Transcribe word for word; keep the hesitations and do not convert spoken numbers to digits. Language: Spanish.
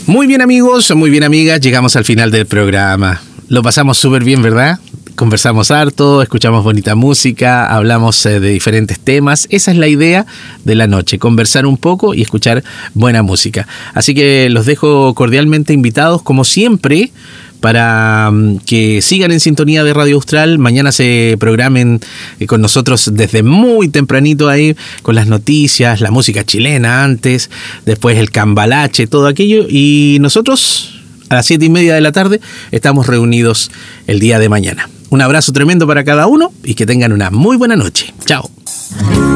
Muy bien, amigos, muy bien, amigas, llegamos al final del programa. Lo pasamos súper bien, ¿verdad? Conversamos harto, escuchamos bonita música, hablamos eh, de diferentes temas. Esa es la idea de la noche, conversar un poco y escuchar buena música. Así que los dejo cordialmente invitados, como siempre, para um, que sigan en sintonía de Radio Austral. Mañana se programen eh, con nosotros desde muy tempranito ahí, con las noticias, la música chilena antes, después el cambalache, todo aquello. Y nosotros a las siete y media de la tarde estamos reunidos el día de mañana. Un abrazo tremendo para cada uno y que tengan una muy buena noche. Chao.